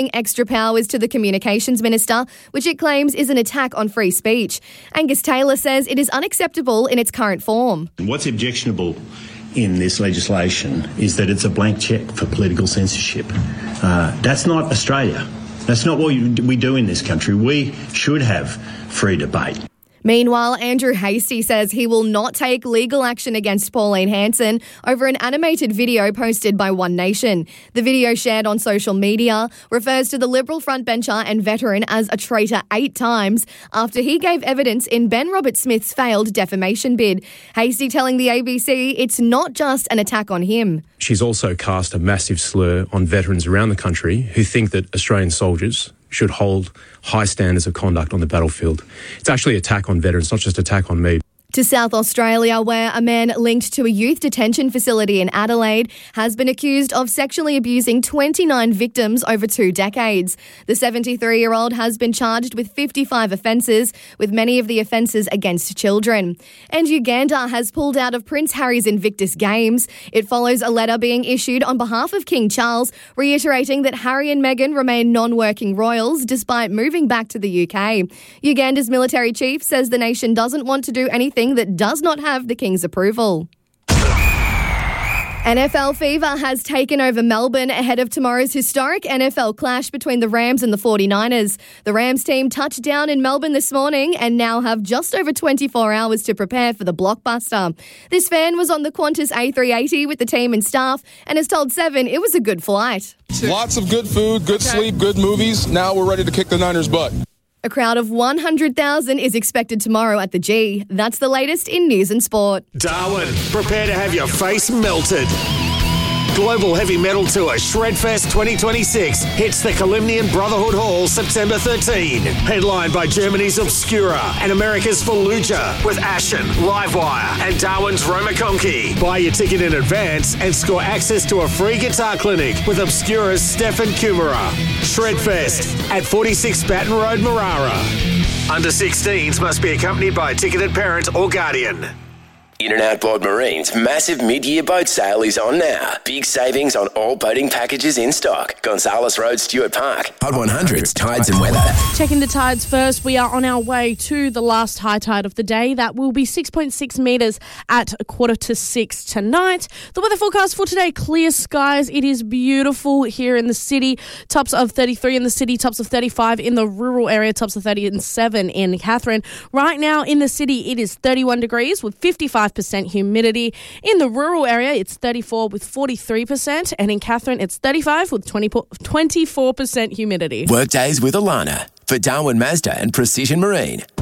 extra powers to the Communications Minister, which it claims is an attack on free speech. Angus Taylor says it is unacceptable in its current form. What's objectionable in this legislation is that it's a blank cheque for political censorship. That's not Australia. That's not what we do in this country. We should have free debate. Meanwhile, Andrew Hastie says he will not take legal action against Pauline Hanson over an animated video posted by One Nation. The video shared on social media refers to the Liberal frontbencher and veteran as a traitor 8 times after he gave evidence in Ben Roberts-Smith's failed defamation bid. Hastie telling the ABC it's not just an attack on him. She's also cast a massive slur on veterans around the country who think that Australian soldiers should hold high standards of conduct on the battlefield. It's actually an attack on veterans, not just an attack on me. To South Australia, where a man linked to a youth detention facility in Adelaide has been accused of sexually abusing 29 victims over 2 decades. The 73-year-old has been charged with 55 offences, with many of the offences against children. And Uganda has pulled out of Prince Harry's Invictus Games. It follows a letter being issued on behalf of King Charles, reiterating that Harry and Meghan remain non-working royals despite moving back to the UK. Uganda's military chief says the nation doesn't want to do anything that does not have the King's approval. NFL fever has taken over Melbourne ahead of tomorrow's historic NFL clash between the Rams and the 49ers. The Rams team touched down in Melbourne this morning and now have just over 24 hours to prepare for the blockbuster. This fan was on the Qantas A380 with the team and staff and has told Seven it was a good flight. Lots of good food, good sleep, good movies. Now we're ready to kick the Niners' butt. A crowd of 100,000 is expected tomorrow at the G. That's the latest in news and sport. Darwin, prepare to have your face melted. Global Heavy Metal Tour Shredfest 2026 hits the Kalimnian Brotherhood Hall September 13. Headlined by Germany's Obscura and America's Fallujah with Ashen, Livewire and Darwin's Roma Conky. Buy your ticket in advance and score access to a free guitar clinic with Obscura's Stefan Kumara. Shredfest at 46 Baton Road, Marara. Under 16s must be accompanied by a ticketed parent or guardian. In and Outboard Marine's massive mid-year boat sale is on now. Big savings on all boating packages in stock. Gonzales Road, Stuart Park. Hot 100's Tides and Weather. Checking the tides first. We are on our way to the last high tide of the day. That will be 6.6 metres at 5:45 tonight. The weather forecast for today, clear skies. It is beautiful here in the city. Tops of 33 in the city, tops of 35 in the rural area, tops of 37 in Katherine. Right now in the city, it is 31 degrees with 55% humidity. In the rural area, it's 34 with 43%, and in Katherine, it's 35 with 24% humidity. Workdays with Alana for Darwin Mazda and Precision Marine.